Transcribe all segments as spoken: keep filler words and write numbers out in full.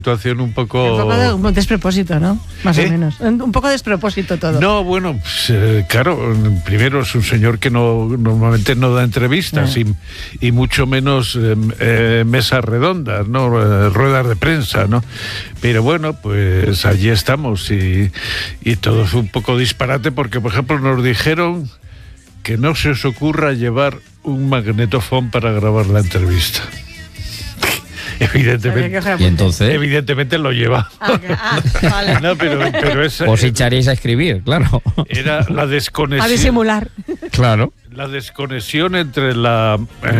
situación un poco... Un poco de un despropósito, ¿no? Más ¿Eh? o menos. Un poco de despropósito todo. No, bueno, pues, eh, claro, primero es un señor que no normalmente no da entrevistas eh. y, y mucho menos eh, eh, mesas redondas, ¿no? Eh, ruedas de prensa, ¿no? Pero bueno, pues allí estamos y, y todo fue un poco disparate porque, por ejemplo, nos dijeron que no se os ocurra llevar un magnetofón para grabar la entrevista. Evidentemente, ¿Y entonces? evidentemente lo lleva. Ah, ah, vale. No, pero, pero esa, Os echaréis a escribir, claro. era la desconexión. A disimular. Claro. La desconexión entre la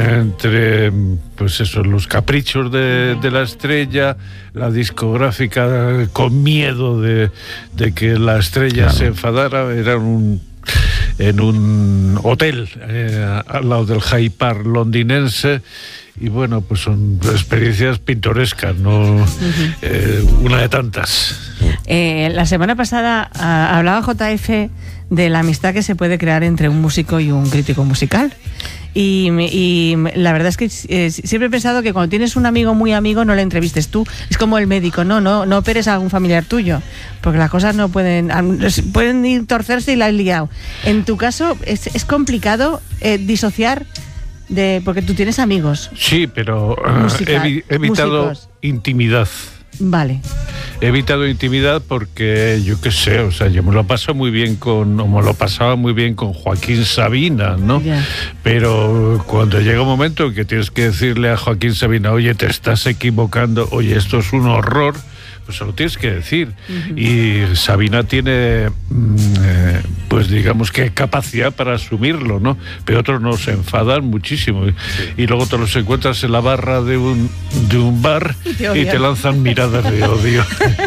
entre pues eso, los caprichos de, de la estrella, la discográfica con miedo de, de que la estrella Claro. se enfadara, era un en un hotel eh, al lado del Hyde Park londinense. Y bueno, pues son experiencias pintorescas, ¿no? Uh-huh. eh, una de tantas. Eh, la semana pasada uh, hablaba J F de la amistad que se puede crear entre un músico y un crítico musical. Y, y la verdad es que eh, siempre he pensado que cuando tienes un amigo muy amigo no le entrevistes tú. Es como el médico, no, no, no operes a algún familiar tuyo, porque las cosas no pueden pueden ir torcerse y la has liado. En tu caso es, es complicado eh, disociar. De, porque tú tienes amigos. Sí, pero uh, he, he evitado músicos. Intimidad. Vale. He evitado intimidad porque, yo qué sé, o sea, yo me lo paso muy bien con, o me lo pasaba muy bien con Joaquín Sabina, ¿no? Yeah. Pero cuando llega un momento en que tienes que decirle a Joaquín Sabina, oye, te estás equivocando, oye, esto es un horror, pues se lo tienes que decir. Uh-huh. Y Sabina tiene, eh, pues digamos que capacidad para asumirlo, ¿no? Pero otros no se enfadan muchísimo. Sí. Y luego te los encuentras en la barra de un, de un bar y te lanzan miradas de odio.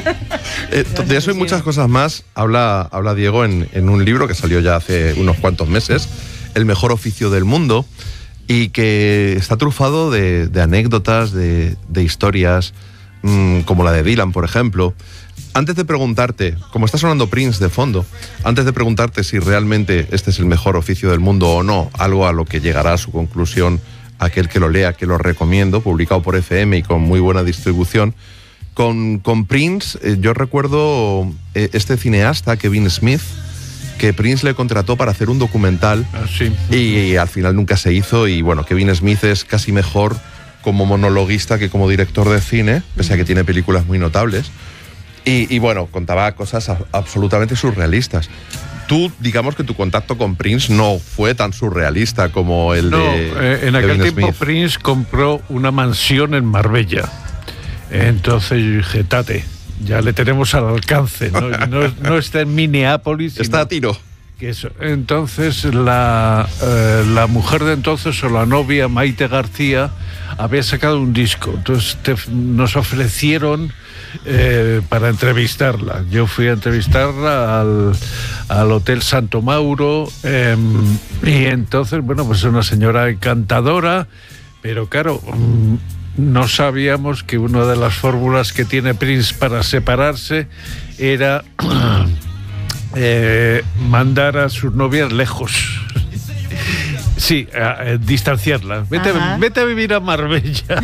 eh, de eso y muchas cosas más habla, habla Diego en, en un libro que salió ya hace unos cuantos meses, El mejor oficio del mundo, y que está trufado de, de anécdotas, de, de historias, como la de Dylan, por ejemplo. Antes de preguntarte, como está sonando Prince de fondo, antes de preguntarte si realmente este es el mejor oficio del mundo o no, algo a lo que llegará a su conclusión aquel que lo lea, que lo recomiendo, publicado por F M y con muy buena distribución, con, con Prince, eh, yo recuerdo eh, este cineasta, Kevin Smith, que Prince le contrató para hacer un documental. Ah, sí. y, y al final nunca se hizo, y bueno, Kevin Smith es casi mejor como monologuista que como director de cine, pese a que tiene películas muy notables. Y, y bueno, contaba cosas a, absolutamente surrealistas. Tú, digamos que tu contacto con Prince no fue tan surrealista como el no, de eh, en aquel Kevin tiempo Smith. Prince compró una mansión en Marbella. Entonces yo dije, tate, ya le tenemos al alcance, ¿no? No, no está en Minneapolis. Está a tiro. Que eso. Entonces la, eh, la mujer de entonces, o la novia, Maite García, había sacado un disco. Entonces te, nos ofrecieron eh, para entrevistarla. Yo fui a entrevistarla al, al Hotel Santo Mauro, eh, y entonces, bueno, pues una señora encantadora, pero claro, no sabíamos que una de las fórmulas que tiene Prince para separarse era eh, mandar a sus novias lejos. Sí, a, a distanciarlas. Vete, vete a vivir a Marbella.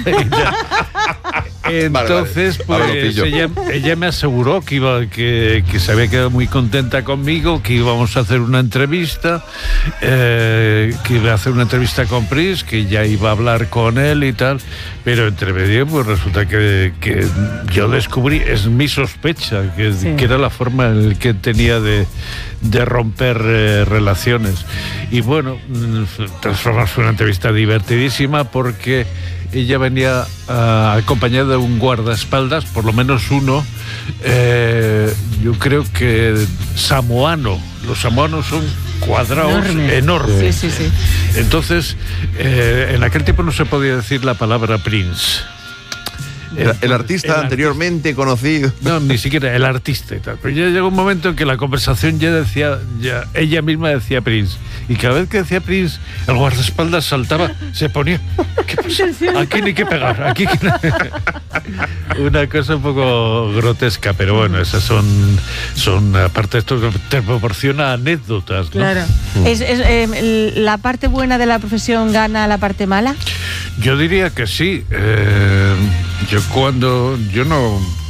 Entonces, vale, vale. pues ella, ella me aseguró que iba, que, que se había quedado muy contenta conmigo, que íbamos a hacer una entrevista, eh, que iba a hacer una entrevista con Prince, que ya iba a hablar con él y tal, pero entre medio, pues resulta que, que yo descubrí, es mi sospecha, que, sí. que era la forma en que tenía de, de romper eh, relaciones. Y bueno, transformarse en una entrevista divertidísima porque ella venía uh, acompañada de un guardaespaldas, por lo menos uno, eh, yo creo que samoano. Los samoanos son cuadrados Enorme. enormes. Sí, sí, sí. Entonces, eh, en aquel tiempo no se podía decir la palabra Prince. El, el artista el anteriormente artista. conocido. No, ni siquiera el artista y tal. Pero ya llegó un momento en que la conversación ya decía, ya ella misma decía Prince. Y cada vez que decía Prince, el guardaespaldas saltaba, se ponía. ¿Qué pasa? Aquí ni que pegar. Aquí una cosa un poco grotesca, pero bueno, esas son, son aparte de esto, te proporciona anécdotas, ¿no? Claro. Mm. ¿Es, es eh, la parte buena de la profesión gana la parte mala? Yo diría que sí. Eh, Yo cuando, yo no